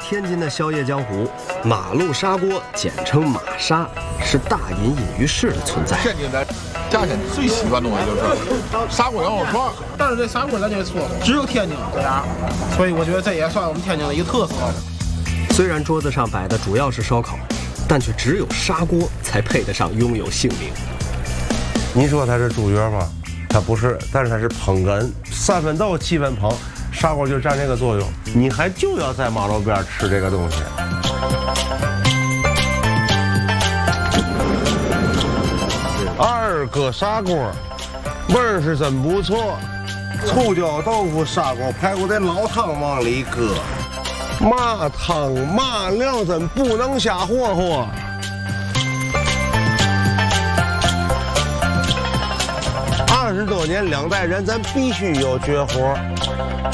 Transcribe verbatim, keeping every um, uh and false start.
天津的宵夜江湖，马路砂锅简称马砂，是大隐隐于市的存在。 天津的夏天最喜欢的东西就是砂锅羊肉串， 但是这砂锅咱就说只有天津这样，所以我觉得这也算我们天津的一个特色。 虽然桌子上摆的主要是烧烤，但却只有砂锅才配得上拥有姓名。 你说它是猪脚吗？它不是，但是它是捧哏，三分豆七分捧，砂锅就占这个作用。你还就要在马路边吃这个东西。二哥砂锅，味儿是真不错。醋椒豆腐砂锅排骨得老汤往里搁，麻汤麻料真不能瞎霍霍。二十多年两代人，咱必须有绝活。